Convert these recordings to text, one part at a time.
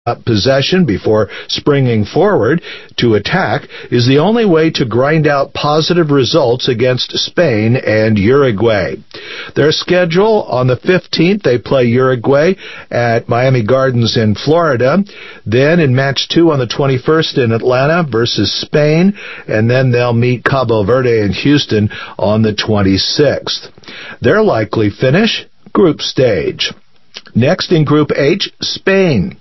possession before springing forward to attack is the only way to grind out positive results against Spain and Uruguay. Their schedule: on the 15th, they play Uruguay at Miami Gardens in Florida. Then in match 2 on the 21st in Atlanta versus Spain, and then they'll meet Cabo Verde in Houston on the 26th. Their likely finish: group stage. Next in Group H, Spain.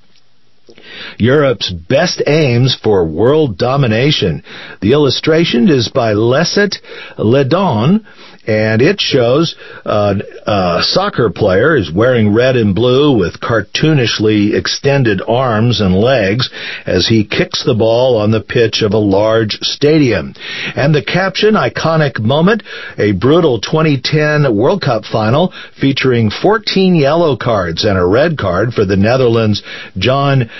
Europe's best aims for world domination. The illustration is by Lesset Ledon, and it shows a soccer player is wearing red and blue with cartoonishly extended arms and legs as he kicks the ball on the pitch of a large stadium. And the caption: iconic moment, a brutal 2010 World Cup final featuring 14 yellow cards and a red card for the Netherlands' John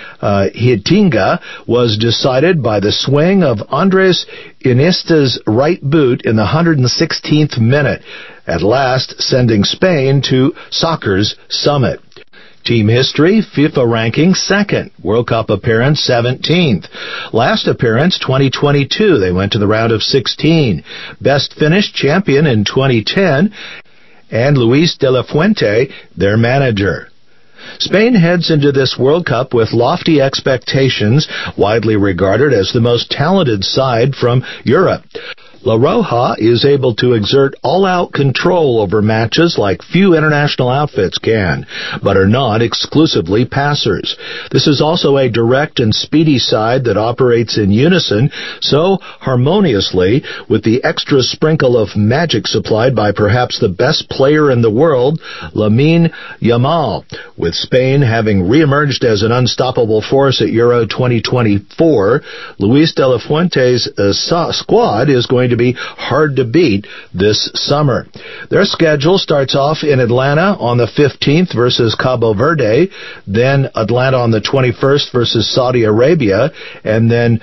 Heitinga was decided by the swing of Andres Iniesta's right boot in the 116th minute, at last sending Spain to soccer's summit. Team history: FIFA ranking 2nd, World Cup appearance 17th. Last appearance 2022, they went to the round of 16. Best finish: champion in 2010, and Luis de la Fuente, their manager. Spain heads into this World Cup with lofty expectations, widely regarded as the most talented side from Europe. La Roja is able to exert all-out control over matches like few international outfits can, but are not exclusively passers. This is also a direct and speedy side that operates in unison so harmoniously, with the extra sprinkle of magic supplied by perhaps the best player in the world, Lamine Yamal. With Spain having reemerged as an unstoppable force at Euro 2024, Luis de la Fuente's squad is going to be hard to beat this summer. Their schedule starts off in Atlanta on the 15th versus Cabo Verde, then Atlanta on the 21st versus Saudi Arabia, and then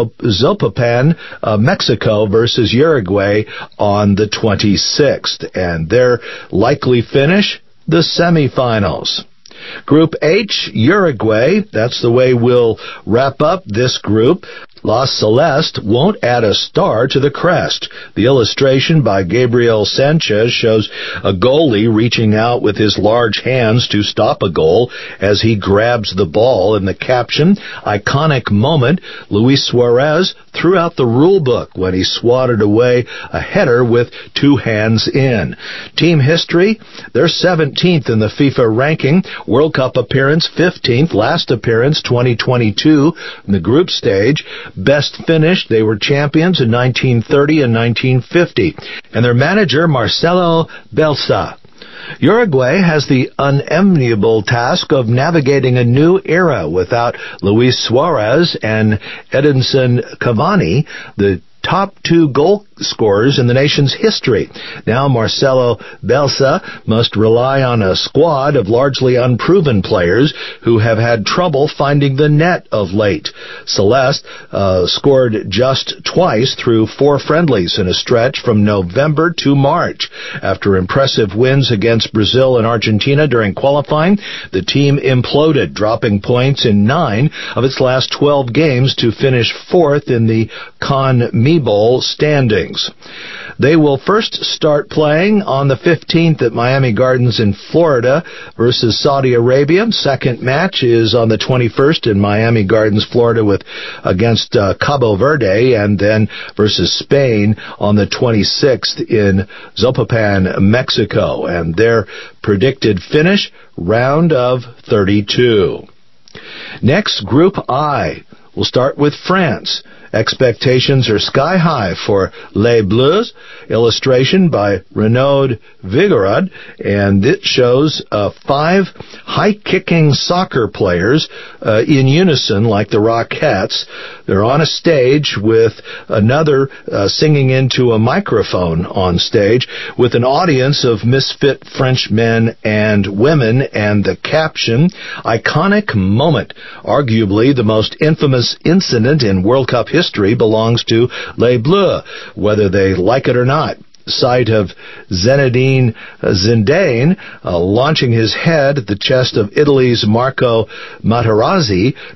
Zapopan, Mexico versus Uruguay on the 26th. And their likely finish: the semifinals. Group H, Uruguay. That's the way we'll wrap up this group. La Celeste won't add a star to the crest. The illustration by Gabriel Sanchez shows a goalie reaching out with his large hands to stop a goal as he grabs the ball, and the caption: iconic moment, Luis Suarez threw out the rule book when he swatted away a header with 2 hands in. Team history: they're 17th in the FIFA ranking, World Cup appearance 15th, last appearance 2022 in the group stage. Best finish: they were champions in 1930 and 1950. And their manager, Marcelo Bielsa. Uruguay has the unenviable task of navigating a new era without Luis Suarez and Edinson Cavani, the top 2 goal scorers in the nation's history. Now Marcelo Bielsa must rely on a squad of largely unproven players who have had trouble finding the net of late. Celeste scored just twice through 4 friendlies in a stretch from November to March. After impressive wins against Brazil and Argentina during qualifying, the team imploded, dropping points in 9 of its last 12 games to finish 4th in the CONMEBOL standings. They will first start playing on the 15th at Miami Gardens in Florida versus Saudi Arabia. Second match is on the 21st in Miami Gardens, Florida against Cabo Verde, and then versus Spain on the 26th in Zapopan, Mexico. And their predicted finish: round of 32. Next, Group I. We'll start with France. Expectations are sky high for Les Bleus. Illustration by Renaud Vigorod, and it shows 5 high-kicking soccer players in unison like the Rockettes. They're on a stage with another singing into a microphone on stage with an audience of misfit French men and women, and the caption: iconic moment. Arguably the most infamous incident in World Cup history belongs to Les Bleus, whether they like it or not. sight of Zinedine Zidane launching his head at the chest of Italy's Marco Materazzi